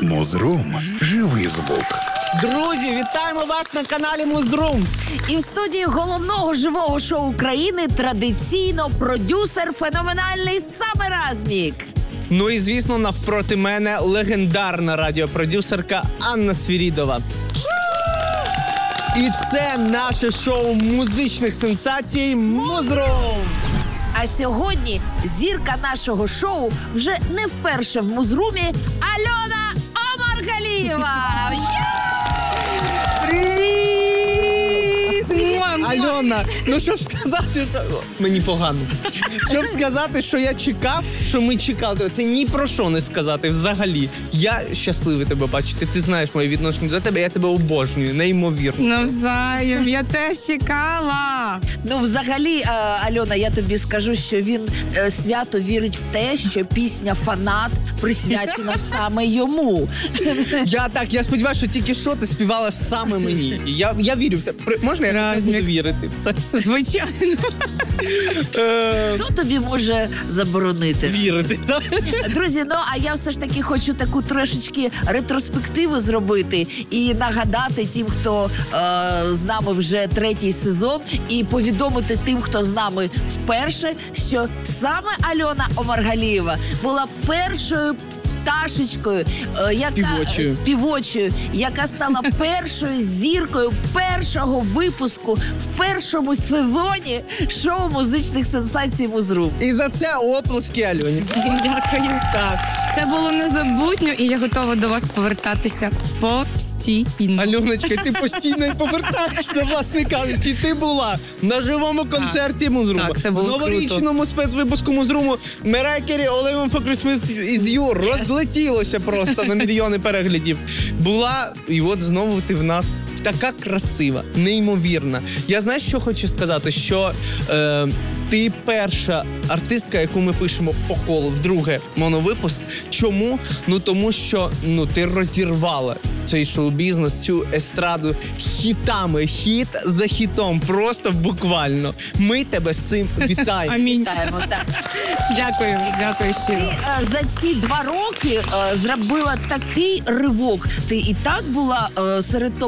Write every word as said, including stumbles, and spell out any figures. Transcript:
Музрум. Живий звук. Друзі, вітаємо вас на каналі Музрум. І в студії головного живого шоу України традиційно продюсер феноменальний Саме Размік. Ну і, звісно, навпроти мене легендарна радіопродюсерка Анна Свірідова. І це наше шоу музичних сенсацій Музрум. А сьогодні зірка нашого шоу вже не вперше в Музрумі Альона Омаргалієва. Альона, ну що ж сказати, мені погано. Щоб сказати, що я чекав, що ми чекали, це ні про що не сказати взагалі. Я щасливий тебе бачити, ти знаєш моє відношення до тебе, я тебе обожнюю, неймовірно. Навзаєм, я теж чекала. Ну, взагалі, е, Альона, я тобі скажу, що він е, свято вірить в те, що пісня «Фанат» присвячена саме йому. Я так, я сподіваюся, що тільки що ти співала саме мені. Я, я вірю в це. При- Можна я Размік. буду вірити в це? Звичайно. Е, Хто тобі може заборонити? Вірити, так? Друзі, ну а я все ж таки хочу таку трошечки ретроспективу зробити і нагадати тим, хто е, з нами вже третій сезон, і повідомити тим, хто з нами вперше, що саме Альона Омаргалієва була першою пташечкою, е, яка Співочою. співочою, яка стала першою зіркою першого випуску в першому сезоні шоу музичних сенсацій Музрум. І за це оплески Альоні. Дякую. Так. Це було незабутньо, і я готова до вас повертатися постійно. Альоночка, ти постійно і повертаєшся, власне кажучи. Ти була на живому концерті Музруму. Так, це було в новорічному спецвипуску Музруму Mariah Carey All I Want for Christmas Is You розлетілося просто на мільйони переглядів. Була, і от знову ти в нас. Така красива, неймовірна. Я знаю, що хочу сказати, що е, ти перша артистка, яку ми пишемо по колу, вдруге моновипуск. Чому? Ну тому що ну ти розірвала цей шоу-бізнес, цю естраду хітами, хіт за хітом, просто буквально. Ми тебе з цим вітаємо. Амінь. Вітаємо, так. Дякую, дякую Ти щиро. е, за ці два роки е, зробила такий ривок. Ти і так була е, серед